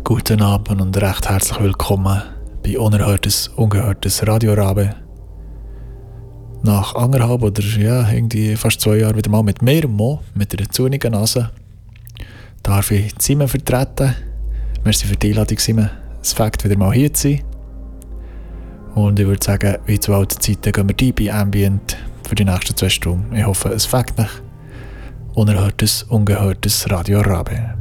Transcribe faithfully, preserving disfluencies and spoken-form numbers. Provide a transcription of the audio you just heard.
Guten Abend und recht herzlich willkommen bei Unerhörtes, Ungehörtes Radio Rabe. Nach anderthalb oder ja, irgendwie fast zwei Jahren wieder mal mit mir und Mo, mit einer zunigen Nase, darf ich Simon vertreten. Merci für die Einladung, Simon. Es fängt wieder mal hier zu sein. Und ich würde sagen, wie zu alten Zeiten gehen wir rein bei Ambient für die nächsten zwei Stunden. Ich hoffe, es fängt nicht. Unerhörtes, Ungehörtes Radio Rabe.